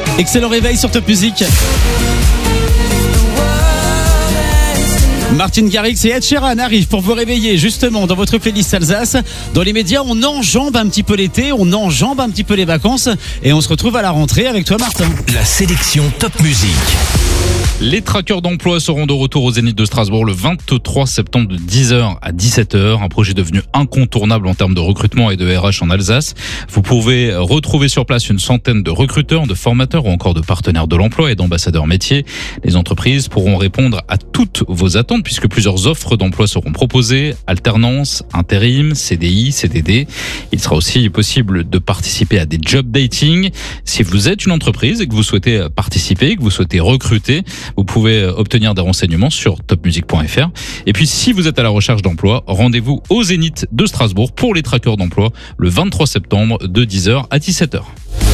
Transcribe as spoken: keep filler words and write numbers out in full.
Excellent réveil sur Top Music. Martin Garrix et Ed Sheeran arrivent pour vous réveiller justement dans votre playlist Alsace. Dans les médias, on enjambe un petit peu l'été, on enjambe un petit peu les vacances et on se retrouve à la rentrée avec toi Martin. La sélection Top Music. Les traqueurs d'emploi seront de retour au Zénith de Strasbourg le vingt-trois septembre de dix heures à dix-sept heures. Un projet devenu incontournable en termes de recrutement et de R H en Alsace. Vous pouvez retrouver sur place une centaine de recruteurs, de formateurs ou encore de partenaires de l'emploi et d'ambassadeurs métiers. Les entreprises pourront répondre à toutes vos attentes puisque plusieurs offres d'emploi seront proposées. Alternance, intérim, C D I, C D D. Il sera aussi possible de participer à des job dating. Si vous êtes une entreprise et que vous souhaitez participer, que vous souhaitez recruter, vous pouvez obtenir des renseignements sur top music point f r. Et puis, si vous êtes à la recherche d'emploi, rendez-vous au Zénith de Strasbourg pour les traqueurs d'emploi le vingt-trois septembre de dix heures à dix-sept heures.